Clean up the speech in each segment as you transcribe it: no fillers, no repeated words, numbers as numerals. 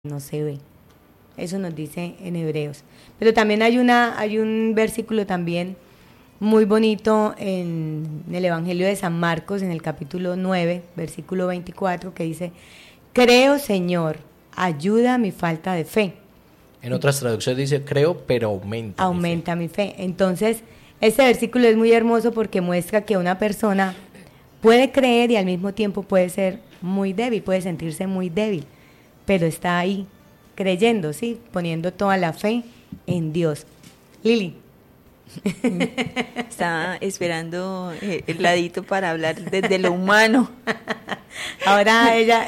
no se ve. Eso nos dice en Hebreos. Pero también hay un versículo también muy bonito en el Evangelio de San Marcos, en el capítulo 9, versículo 24, que dice: creo, Señor, ayuda a mi falta de fe. En otras traducciones dice: creo, pero aumenta mi fe. Entonces, este versículo es muy hermoso porque muestra que una persona puede creer y al mismo tiempo puede ser muy débil, puede sentirse muy débil, pero está ahí creyendo, ¿sí? Poniendo toda la fe en Dios. Lili. Estaba esperando el ladito para hablar desde lo humano. Ahora ella,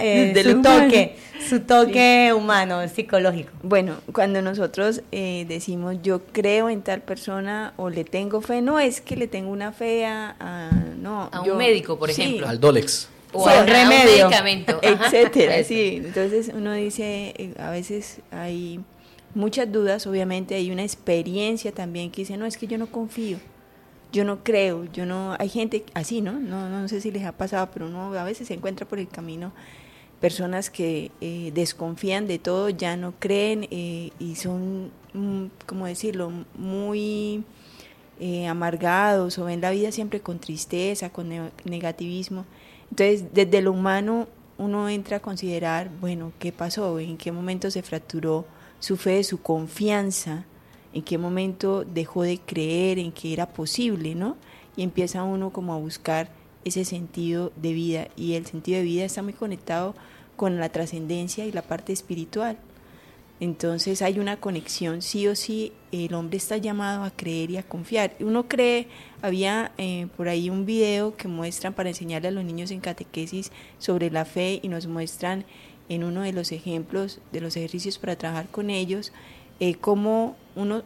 su toque sí, humano, psicológico. Bueno, cuando nosotros decimos yo creo en tal persona o le tengo fe, no es que le tengo una fe a un médico, por ejemplo. Al Dolex. O a un remedio. Medicamento. Etcétera, sí. Entonces uno dice, a veces hay muchas dudas, obviamente hay una experiencia también que dice, no, es que yo no confío, yo no creo, hay gente así, ¿no? No sé si les ha pasado, pero uno a veces se encuentra por el camino personas que desconfían de todo, ya no creen y son, ¿cómo decirlo?, muy amargados o ven la vida siempre con tristeza, con negativismo. Entonces, desde lo humano uno entra a considerar, bueno, ¿qué pasó? ¿En qué momento se fracturó su fe, su confianza? ¿En qué momento dejó de creer en que era posible, ¿no? Y empieza uno como a buscar ese sentido de vida, y el sentido de vida está muy conectado con la trascendencia y la parte espiritual. Entonces hay una conexión, sí o sí, el hombre está llamado a creer y a confiar. Uno cree, había por ahí un video que muestran para enseñarle a los niños en catequesis sobre la fe, y nos muestran en uno de los ejemplos de los ejercicios para trabajar con ellos, cómo uno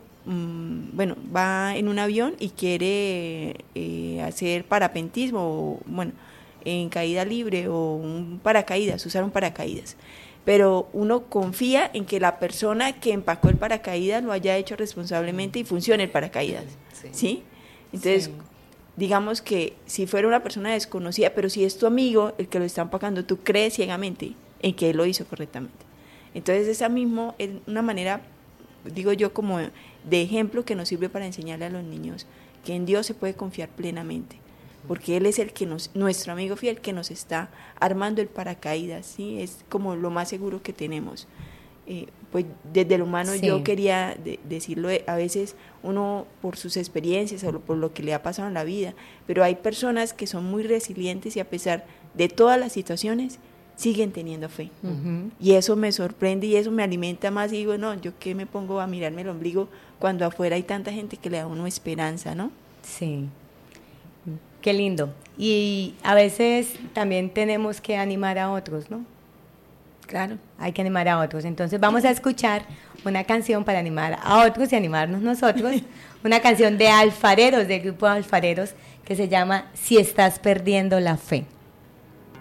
va en un avión y quiere hacer parapentismo, o, en caída libre o un paracaídas, usar un paracaídas. Pero uno confía en que la persona que empacó el paracaídas lo haya hecho responsablemente y funcione el paracaídas, ¿sí? Entonces, sí, digamos que si fuera una persona desconocida, pero si es tu amigo el que lo está empacando, tú crees ciegamente en que él lo hizo correctamente. Entonces, esa misma es una manera, digo yo, como de ejemplo que nos sirve para enseñarle a los niños que en Dios se puede confiar plenamente, porque Él es el que nuestro amigo fiel, que nos está armando el paracaídas, ¿sí? Es como lo más seguro que tenemos. Pues desde lo humano, sí, yo quería decirlo, a veces uno por sus experiencias o por lo que le ha pasado en la vida, pero hay personas que son muy resilientes y a pesar de todas las situaciones siguen teniendo fe. Uh-huh. Y eso me sorprende y eso me alimenta más, y digo, no, yo qué me pongo a mirarme el ombligo cuando afuera hay tanta gente que le da a uno esperanza, ¿no? Sí. Qué lindo. Y a veces también tenemos que animar a otros, ¿no? Claro. Hay que animar a otros. Entonces vamos a escuchar una canción para animar a otros y animarnos nosotros. Una canción de Alfareros, del grupo Alfareros, que se llama Si estás perdiendo la fe.